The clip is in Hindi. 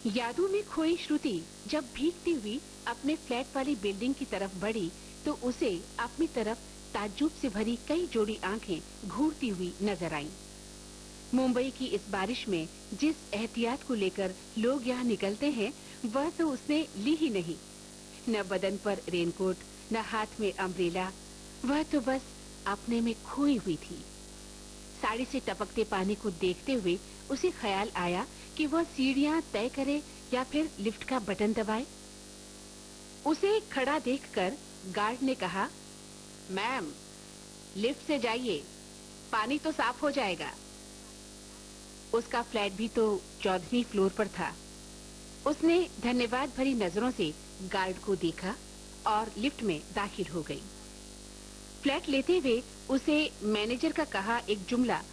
यादों में खोई श्रुति जब भीगती हुई अपने फ्लैट वाली बिल्डिंग की तरफ बढ़ी तो उसे अपनी तरफ ताज्जुब से भरी कई जोड़ी आंखें घूरती हुई नजर आईं। मुंबई की इस बारिश में जिस एहतियात को लेकर लोग यहाँ निकलते हैं वह तो उसने ली ही नहीं। न बदन पर रेनकोट, न हाथ में अम्ब्रेला, वह तो बस अपने में खोई हुई थी। साड़ी से टपकते पानी को देखते हुए उसे ख्याल आया कि वह सीढ़ियां तय करे या फिर लिफ्ट का बटन दबाए। उसे खड़ा देखकर गार्ड ने कहा, मैम, लिफ्ट से जाइए, पानी तो साफ हो जाएगा। उसका फ्लैट भी तो 14वीं फ्लोर पर था। उसने धन्यवाद भरी नजरों से गार्ड को देखा और लिफ्ट में दाखिल हो गई। फ्लैट लेते हुए उसे मैनेजर का कहा एक जुमला